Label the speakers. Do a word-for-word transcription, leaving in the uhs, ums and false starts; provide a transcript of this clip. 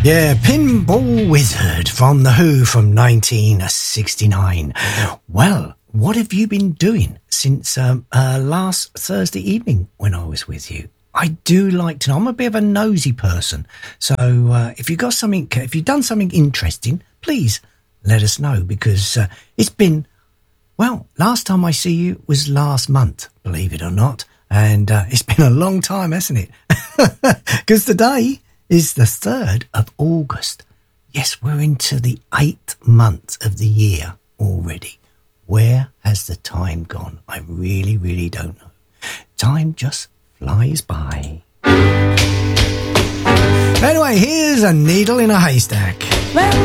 Speaker 1: Yeah, Pinball Wizard from The Who from nineteen sixty-nine. Well, what have you been doing since um, uh, last Thursday evening when I was with you? I do like to know. I'm a bit of a nosy person. So uh, if you've got something, if you've done something interesting, please let us know, because uh, it's been, well, last time I see you was last month, believe it or not. And uh, it's been a long time, hasn't it? Because today is the third of August. Yes, we're into the eighth month of the year already. Where has the time gone? I really, really don't know. Time just flies by. Anyway, here's A Needle in a Haystack. Well,